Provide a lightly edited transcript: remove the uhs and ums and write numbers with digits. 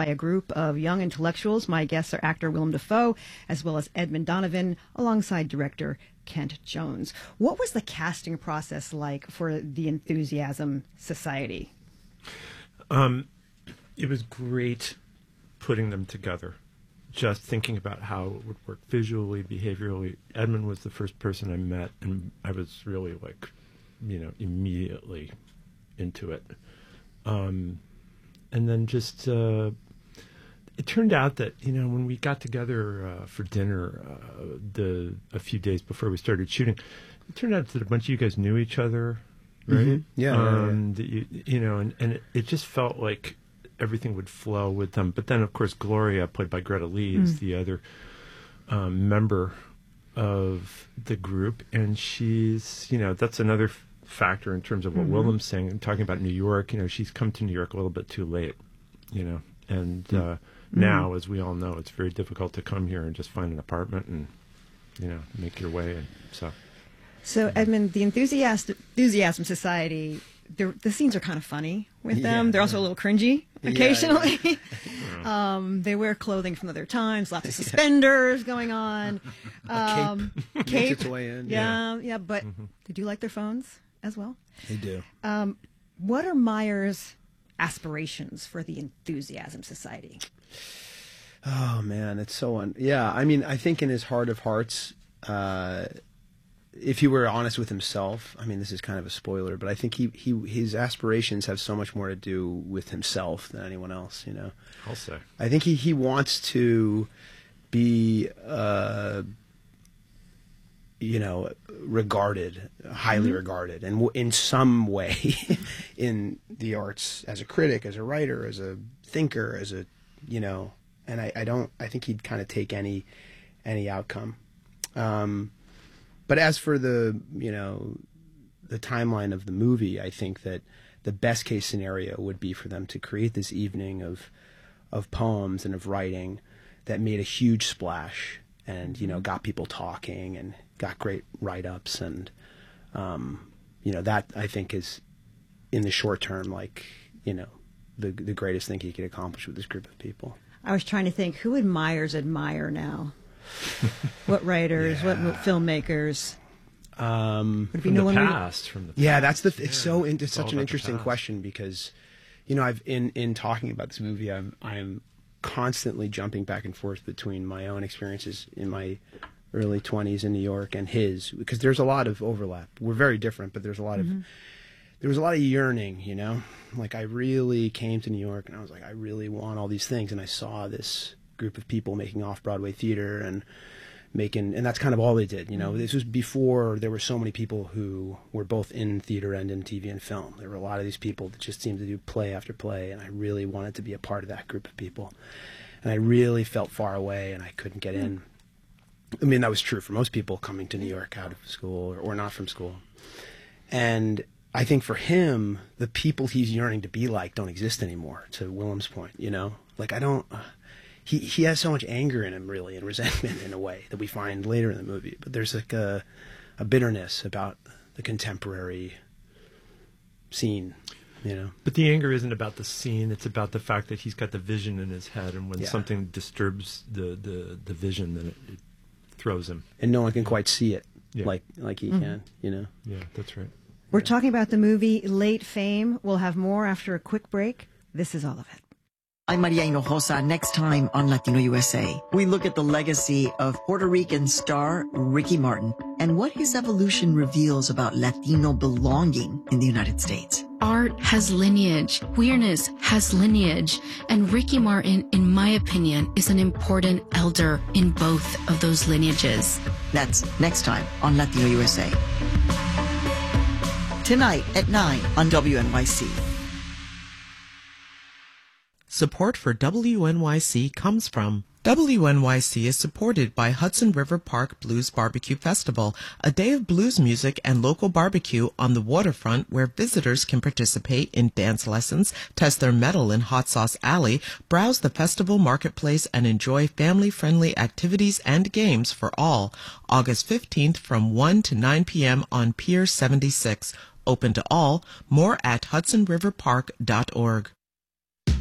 by a group of young intellectuals. My guests are actor Willem Dafoe, as well as Edmund Donovan, alongside director Kent Jones. What was the casting process like for the Enthusiasm Society? It was great putting them together. Just thinking about how it would work visually, behaviorally. Edmund was the first person I met, and I was really immediately into it. And then just, it turned out that, when we got together for dinner a few days before we started shooting, it turned out that a bunch of you guys knew each other, right? Mm-hmm. Yeah. That and it just felt like everything would flow with them. But then, of course, Gloria, played by Greta Lee, is the other member of the group. And she's, that's another factor in terms of what Willem's saying. And talking about New York, she's come to New York a little bit too late, And now, as we all know, it's very difficult to come here and just find an apartment and, make your way. And So, Edmund, the Enthusiasm Society, the scenes are kind of funny with them. They're also a little cringy occasionally. They wear clothing from other times, lots of suspenders going on. Cape. Cape. Its way in. Yeah, but they do like their phones as well. They do. What are Meyer's aspirations for the Enthusiasm Society? Oh, man, it's so I think in his heart of hearts, if he were honest with himself, this is kind of a spoiler, but I think his aspirations have so much more to do with himself than anyone else, I'll say. I think he wants to be, regarded, highly regarded, and in some way in the arts, as a critic, as a writer, as a thinker, and I think he'd kind of take any outcome. But as for the timeline of the movie, I think that the best case scenario would be for them to create this evening of poems and of writing that made a huge splash and, got people talking and got great write-ups. And, that I think is, in the short term, the greatest thing he could accomplish with this group of people. I was trying to think, who would Myers admire now? What writers? What filmmakers? Would it be no one? From the past. Yeah, that's it's such an interesting question because, I've in talking about this movie, I'm constantly jumping back and forth between my own experiences in my early 20s in New York and his, because there's a lot of overlap. We're very different, but there's a lot of there was a lot of yearning. Like I really came to New York and I was like, I really want all these things, and I saw this group of people making off-Broadway theater and that's kind of all they did. This was before there were so many people who were both in theater and in TV and film. There were a lot of these people that just seemed to do play after play, and I really wanted to be a part of that group of people. And I really felt far away and I couldn't get in. That was true for most people coming to New York out of school or not from school. And I think for him, the people he's yearning to be like don't exist anymore, to Willem's point, Like I don't... He has so much anger in him, really, and resentment in a way that we find later in the movie. But there's like a bitterness about the contemporary scene, But the anger isn't about the scene; it's about the fact that he's got the vision in his head, and when something disturbs the vision, then it throws him, and no one can quite see it like he can, Yeah, that's right. We're talking about the movie Late Fame. We'll have more after a quick break. This is all of it. I'm Maria Hinojosa. Next time on Latino USA, we look at the legacy of Puerto Rican star Ricky Martin and what his evolution reveals about Latino belonging in the United States. Art has lineage, queerness has lineage, and Ricky Martin, in my opinion, is an important elder in both of those lineages. That's next time on Latino USA. Tonight at 9 on WNYC. Support for WNYC comes from WNYC is supported by Hudson River Park Blues Barbecue Festival, a day of blues music and local barbecue on the waterfront where visitors can participate in dance lessons, test their mettle in Hot Sauce Alley, browse the festival marketplace, and enjoy family-friendly activities and games for all. August 15th from 1 to 9 p.m. on Pier 76. Open to all. More at hudsonriverpark.org.